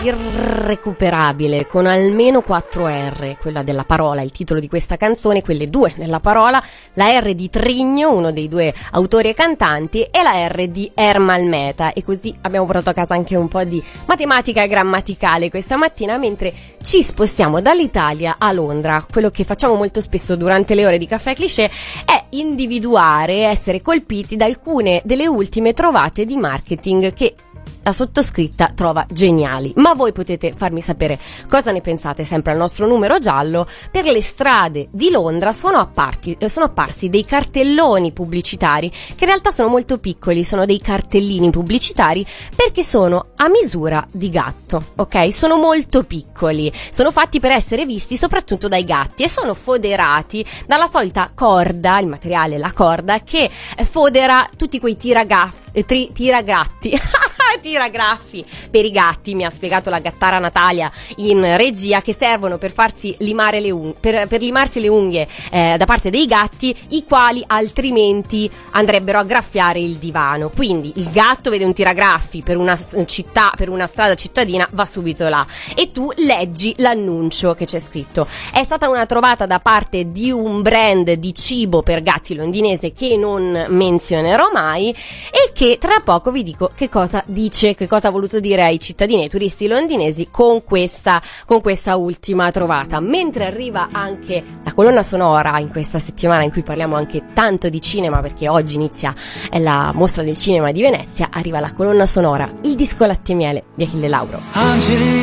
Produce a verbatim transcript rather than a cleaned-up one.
irrecuperabile, con almeno quattro R, quella della parola, il titolo di questa canzone, quelle due nella parola, la R di Trigno, uno dei due autori e cantanti, e la R di Ermal Meta, e così abbiamo portato a casa anche un po' di matematica grammaticale questa mattina, mentre ci spostiamo dall'Italia a Londra. Quello che facciamo molto spesso durante le ore di Caffè Cliché è individuare, essere colpiti da alcune delle ultime trovate di marketing che la sottoscritta trova geniali. Ma voi potete farmi sapere cosa ne pensate sempre al nostro numero giallo. Per le strade di Londra sono apparti, sono apparsi dei cartelloni pubblicitari che in realtà sono molto piccoli, sono dei cartellini pubblicitari perché sono a misura di gatto, ok? Sono molto piccoli, sono fatti per essere visti soprattutto dai gatti e sono foderati dalla solita corda, il materiale, la corda che fodera tutti quei tiragaffi, tri, tiragatti tiragraffi per i gatti, mi ha spiegato la gattara Natalia in regia, che servono per farsi limare le unghie, per, per limarsi le unghie eh, da parte dei gatti, i quali altrimenti andrebbero a graffiare il divano. Quindi il gatto vede un tiragraffi per una città, per una strada cittadina, va subito là e tu leggi l'annuncio che c'è scritto. È stata una trovata da parte di un brand di cibo per gatti londinese che non menzionerò mai e che tra poco vi dico che cosa dice, che cosa ha voluto dire ai cittadini e ai turisti londinesi con questa, con questa ultima trovata. Mentre arriva anche la colonna sonora in questa settimana in cui parliamo anche tanto di cinema, perché oggi inizia la mostra del cinema di Venezia, arriva la colonna sonora, il disco Latte e Miele di Achille Lauro. Angeli